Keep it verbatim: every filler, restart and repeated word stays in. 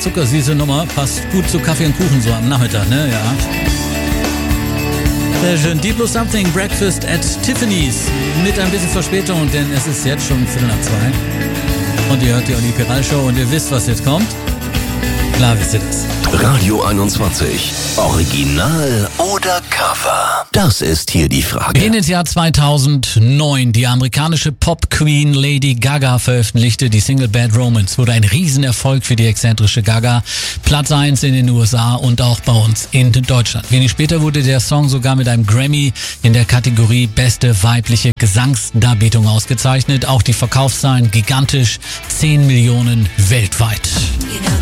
zuckersüße Nummer. Passt gut zu Kaffee und Kuchen so am Nachmittag, ne? Ja. Sehr schön. Deep Blue Something, Breakfast at Tiffany's. Mit ein bisschen Verspätung, denn es ist jetzt schon Viertel nach zwei. Und ihr hört die Olli Peral Show und ihr wisst, was jetzt kommt. Klar wisst ihr das. Radio einundzwanzig. Original oder Cover? Das ist hier die Frage. In ins Jahr zweitausendneun. Die amerikanische Pop-Queen Lady Gaga veröffentlichte die Single Bad Romance. Wurde ein Riesenerfolg für die exzentrische Gaga. Platz eins in den U S A und auch bei uns in Deutschland. Wenig später wurde der Song sogar mit einem Grammy in der Kategorie Beste weibliche Gesangsdarbietung ausgezeichnet. Auch die Verkaufszahlen gigantisch. zehn Millionen weltweit. You know